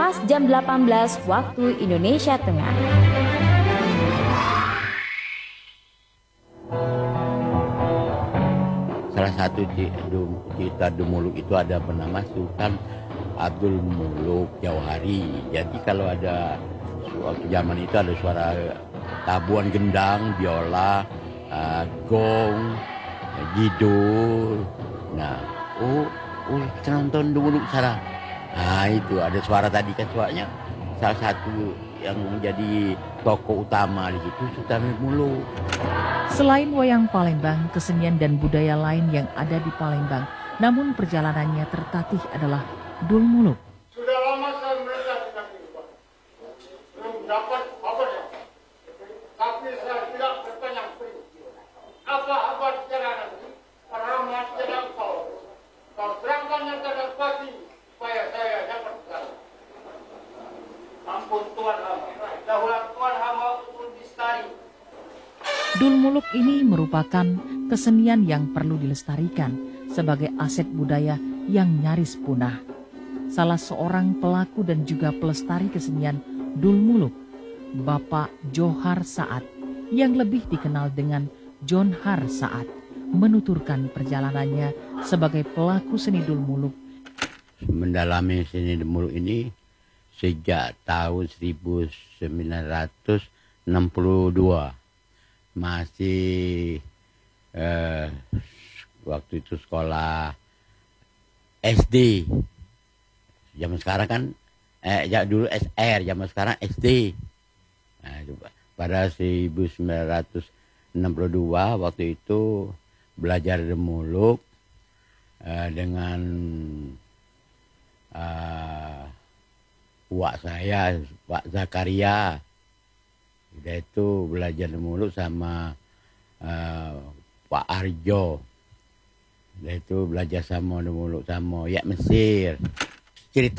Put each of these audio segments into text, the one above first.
pas jam 18 waktu Indonesia Tengah. Salah satu cerita Dumuluk itu ada bernama Sultan Abdul Muluk Jauhari. Jadi kalau ada waktu zaman itu ada suara tabuhan gendang, biola, gong, gidul. Nah, kita nonton Dumuluk sekarang. Nah itu ada suara tadi kan suaranya salah satu yang menjadi tokoh utama di situ Sultan Abdul Muluk. Selain wayang Palembang, kesenian dan budaya lain yang ada di Palembang, namun perjalanannya tertatih adalah Dul Muluk. Sudah lama saya melihat dengan ini, Pak. Belum dapat kabarnya. Tapi saya tidak bertanya beri. Apa perjalanan ini? Karena tidak kau serangkan yang tidak pasti supaya saya dapat berjalan. Ampun Tuhan hamba. Dahulu Tuhan hamba pun distari. Dul Muluk ini merupakan kesenian yang perlu dilestarikan sebagai aset budaya yang nyaris punah. Salah seorang pelaku dan juga pelestari kesenian Dul Muluk, Bapak Johar Saad, yang lebih dikenal dengan John Har Saad, menuturkan perjalanannya sebagai pelaku seni Dul Muluk. Mendalami seni Dul Muluk ini sejak tahun 1962. Masih waktu itu sekolah SD. Zaman sekarang kan dulu SR, zaman sekarang SD. Nah, pada 1962 waktu itu belajar Dul Muluk dengan wak saya, Pak Zakaria. Udah itu belajar Dul Muluk sama Pak Arjo. Udah itu belajar sama Dul Muluk sama Yak Mesir. Cerita.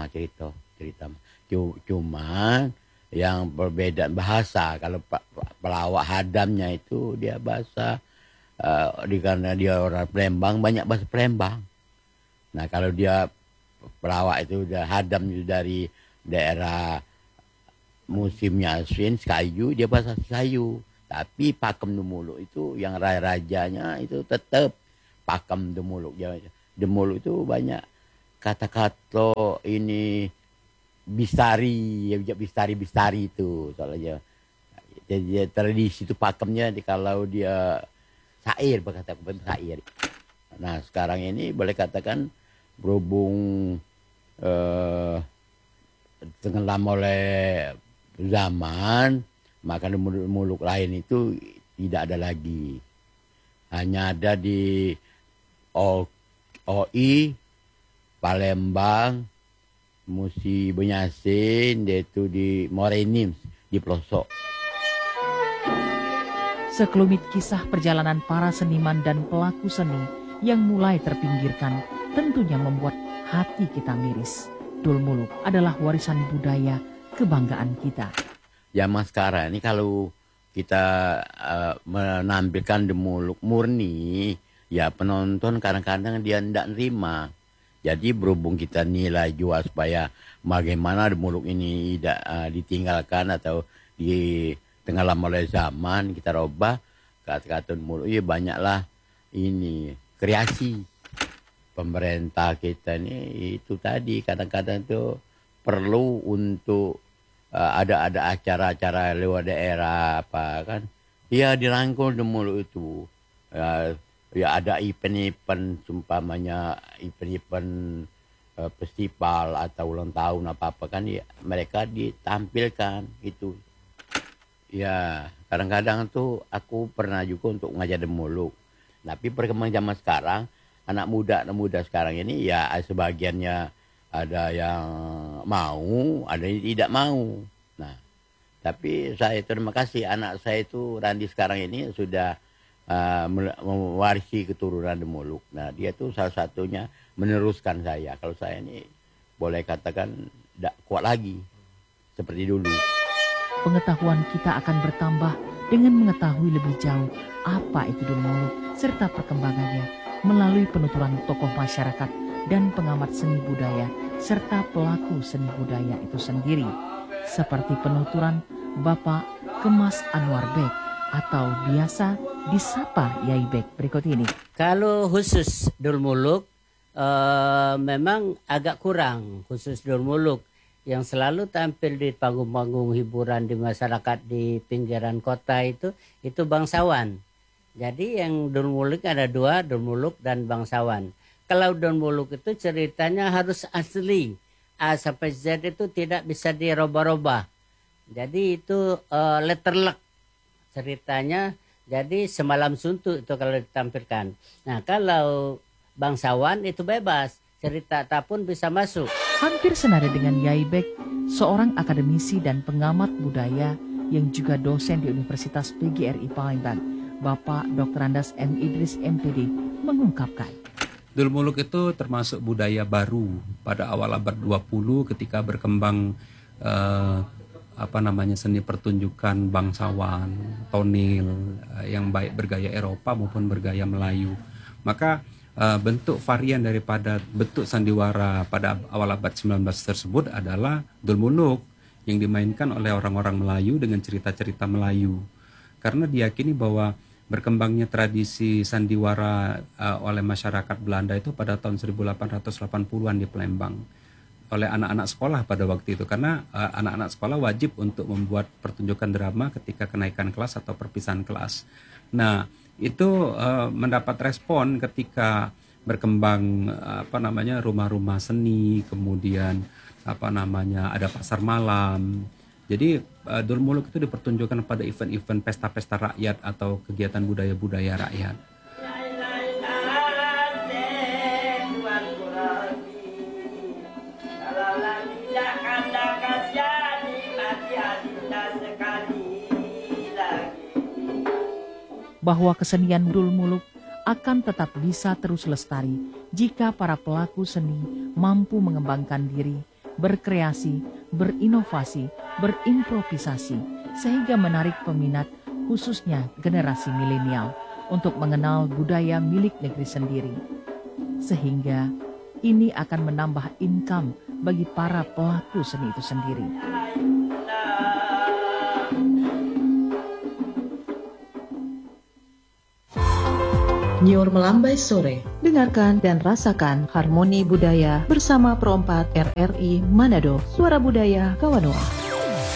Cuma yang berbeda bahasa. Kalau pelawak hadamnya itu dia bahasa karena dia orang Palembang, banyak bahasa Palembang. Nah kalau dia pelawak itu udah hadam itu dari daerah musimnya Aswin, Sekayu, dia bahasa Sekayu. Tapi pakem Dul Muluk itu yang rajanya itu tetap pakem Dul Muluk. Dul Muluk itu banyak kata-kata ini bistari itu soalnya. Jadi tradisi itu pakemnya kalau dia syair, berkata syair. Nah sekarang ini boleh katakan berhubung tenggelam oleh zaman, maka Dul Muluk lain itu tidak ada lagi. Hanya ada di OI, Palembang, Musi Benyasin, yaitu di Morenim, di pelosok. Sekelumit kisah perjalanan para seniman dan pelaku seni yang mulai terpinggirkan tentunya membuat hati kita miris. Dul Muluk adalah warisan budaya kebanggaan kita. Zaman sekarang ini kalau kita menampilkan Dul Muluk murni, ya penonton kadang-kadang dia tidak nerima. Jadi berhubung kita nilai jual supaya bagaimana Dul Muluk ini tidak ditinggalkan atau tenggelam oleh zaman, kita robah kata-kata Dul Muluk. Ya banyaklah ini kreasi. Pemerintah kita ini itu tadi kadang-kadang itu perlu untuk ada acara-acara luar daerah apa kan, ya dirangkul Dul Muluk itu. Ya ada event-event, umpamanya event-event festival atau ulang tahun apa-apa kan, ya mereka ditampilkan itu. Ya kadang-kadang tuh aku pernah juga untuk ngajar Dul Muluk. Tapi perkembangan zaman sekarang, anak muda sekarang ini ya sebagiannya ada yang mau, ada yang tidak mau. Nah, tapi saya terima kasih anak saya itu Randi sekarang ini sudah mewarisi keturunan Dul Muluk. Nah, dia tuh salah satunya meneruskan saya. Kalau saya ini boleh katakan tidak kuat lagi seperti dulu. Pengetahuan kita akan bertambah dengan mengetahui lebih jauh apa itu Dul Muluk serta perkembangannya melalui penuturan tokoh masyarakat dan pengamat seni budaya serta pelaku seni budaya itu sendiri, seperti penuturan Bapak Kemas Anwar Bek atau biasa disapa Yai Bek berikut ini. Kalau khusus Dulmuluk memang agak kurang, khusus Dulmuluk yang selalu tampil di panggung-panggung hiburan di masyarakat di pinggiran kota itu bangsawan. Jadi yang Dulmuluk ada dua, Dulmuluk dan bangsawan. Kalau Dulmuluk itu ceritanya harus asli, A sampai Z itu tidak bisa dirubah-rubah. Jadi itu letterlock ceritanya. Jadi semalam suntuk itu kalau ditampilkan. Nah kalau bangsawan itu bebas, cerita apapun bisa masuk. Hampir senada dengan Yai Bek, seorang akademisi dan pengamat budaya yang juga dosen di Universitas PGRI Palembang, Bapak Dr. Andas M. Idris MPD mengungkapkan. Dulmuluk itu termasuk budaya baru pada awal abad 20 ketika berkembang seni pertunjukan bangsawan, tonil yang baik bergaya Eropa maupun bergaya Melayu. Maka bentuk varian daripada bentuk sandiwara pada awal abad 19 tersebut adalah Dulmuluk yang dimainkan oleh orang-orang Melayu dengan cerita-cerita Melayu. Karena diyakini bahwa berkembangnya tradisi sandiwara oleh masyarakat Belanda itu pada tahun 1880-an di Palembang oleh anak-anak sekolah pada waktu itu, karena anak-anak sekolah wajib untuk membuat pertunjukan drama ketika kenaikan kelas atau perpisahan kelas. Nah, itu mendapat respon ketika berkembang rumah-rumah seni, kemudian ada pasar malam. Jadi Dulmuluk itu dipertunjukkan pada event-event pesta-pesta rakyat atau kegiatan budaya-budaya rakyat. Bahwa kesenian Dulmuluk akan tetap bisa terus lestari jika para pelaku seni mampu mengembangkan diri, berkreasi, berinovasi, berimprovisasi, sehingga menarik peminat khususnya generasi milenial untuk mengenal budaya milik negeri sendiri. Sehingga ini akan menambah income bagi para pelaku seni itu sendiri. Nyiur Melambai Sore. Dengarkan dan rasakan harmoni budaya bersama Pro 4 RRI Manado, Suara Budaya Kawanoa.